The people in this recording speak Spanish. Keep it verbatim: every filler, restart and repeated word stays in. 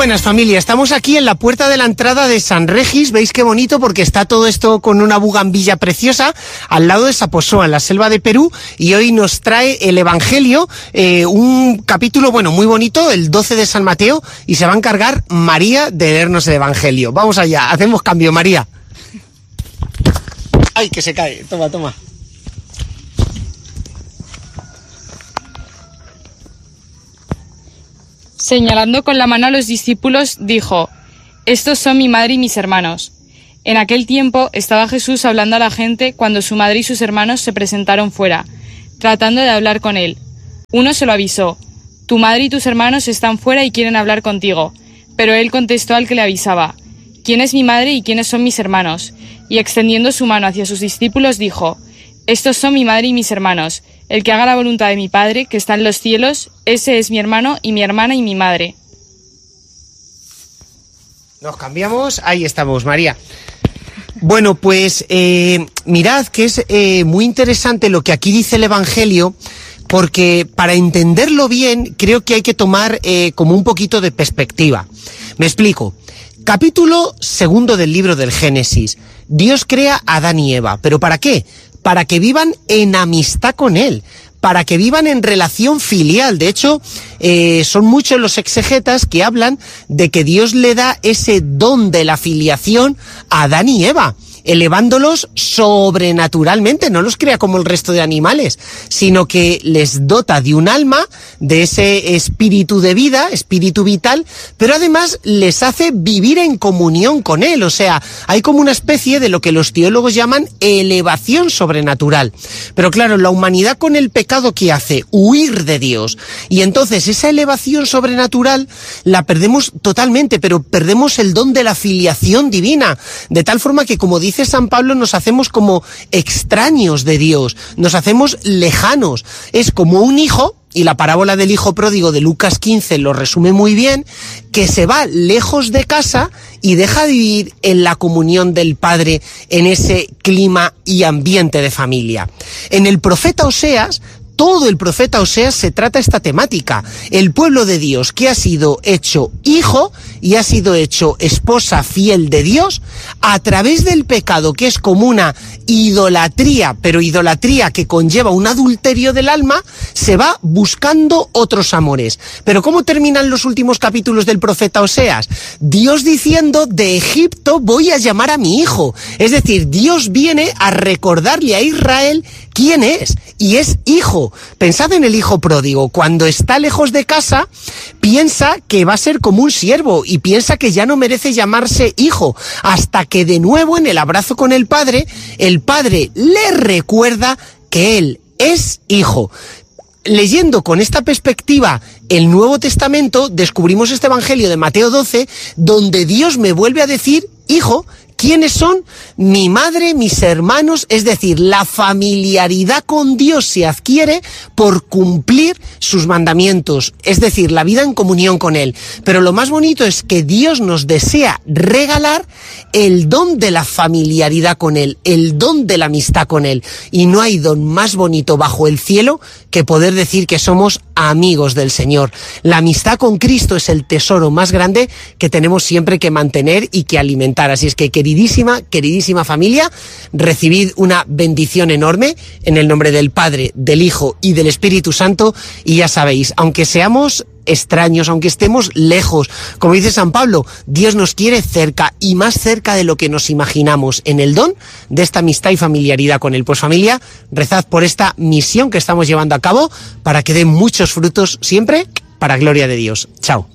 buenas, familia. Estamos aquí en la puerta de la entrada de San Regis. ¿Veis qué bonito? Porque está todo esto con una bugambilla preciosa al lado de Saposoa, en la selva de Perú. Y hoy nos trae el Evangelio, eh, un capítulo, bueno, muy bonito, el doce de San Mateo. Y se va a encargar María de leernos el Evangelio. Vamos allá, hacemos cambio, María. ¡Ay, que se cae! Toma, toma. Señalando con la mano a los discípulos, dijo: «Estos son mi madre y mis hermanos». En aquel tiempo estaba Jesús hablando a la gente cuando su madre y sus hermanos se presentaron fuera, tratando de hablar con él. Uno se lo avisó: «Tu madre y tus hermanos están fuera y quieren hablar contigo». Pero él contestó al que le avisaba: «¿Quién es mi madre y quiénes son mis hermanos?». Y extendiendo su mano hacia sus discípulos dijo: «Estos son mi madre y mis hermanos. El que haga la voluntad de mi Padre, que está en los cielos, ese es mi hermano y mi hermana y mi madre». Nos cambiamos, ahí estamos, María. Bueno, pues eh, mirad que es eh, muy interesante lo que aquí dice el Evangelio, porque para entenderlo bien creo que hay que tomar eh, como un poquito de perspectiva. Me explico. Capítulo segundo del libro del Génesis. Dios crea a Adán y Eva. ¿Pero para qué? Para que vivan en amistad con Él, para que vivan en relación filial. De hecho, eh, son muchos los exegetas que hablan de que Dios le da ese don de la filiación a Adán y Eva, elevándolos sobrenaturalmente. No los crea como el resto de animales, sino que les dota de un alma, de ese espíritu de vida, espíritu vital, pero además les hace vivir en comunión con Él. O sea, hay como una especie de lo que los teólogos llaman elevación sobrenatural. Pero claro, la humanidad con el pecado, ¿qué hace? Huir de Dios. Y entonces esa elevación sobrenatural la perdemos totalmente, pero perdemos el don de la filiación divina, de tal forma que, como dice San Pablo, nos hacemos como extraños de Dios, nos hacemos lejanos. Es como un hijo, y la parábola del hijo pródigo de Lucas quince lo resume muy bien, que se va lejos de casa y deja de vivir en la comunión del Padre, en ese clima y ambiente de familia. En el profeta Oseas, todo el profeta Oseas se trata esta temática. El pueblo de Dios que ha sido hecho hijo y ha sido hecho esposa fiel de Dios a través del pecado, que es como una idolatría, pero idolatría que conlleva un adulterio del alma, se va buscando otros amores. Pero ¿cómo terminan los últimos capítulos del profeta Oseas? Dios diciendo: de Egipto voy a llamar a mi hijo. Es decir, Dios viene a recordarle a Israel quién es, y es hijo. Pensad en el hijo pródigo. Cuando está lejos de casa, piensa que va a ser como un siervo y piensa que ya no merece llamarse hijo, hasta que de nuevo en el abrazo con el padre, el padre le recuerda que él es hijo. Leyendo con esta perspectiva el Nuevo Testamento, descubrimos este Evangelio de Mateo doce, donde Dios me vuelve a decir: hijo. ¿Quiénes son? Mi madre, mis hermanos. Es decir, la familiaridad con Dios se adquiere por cumplir sus mandamientos, es decir, la vida en comunión con Él. Pero lo más bonito es que Dios nos desea regalar el don de la familiaridad con Él, el don de la amistad con Él. Y no hay don más bonito bajo el cielo que poder decir que somos amigos del Señor. La amistad con Cristo es el tesoro más grande que tenemos siempre que mantener y que alimentar. Así es que, queridísima, queridísima familia, recibid una bendición enorme en el nombre del Padre, del Hijo y del Espíritu Santo. Y ya sabéis, aunque seamos extraños, aunque estemos lejos, como dice San Pablo, Dios nos quiere cerca, y más cerca de lo que nos imaginamos, en el don de esta amistad y familiaridad con Él. Pues familia, rezad por esta misión que estamos llevando a cabo para que dé muchos frutos siempre para gloria de Dios. Chao.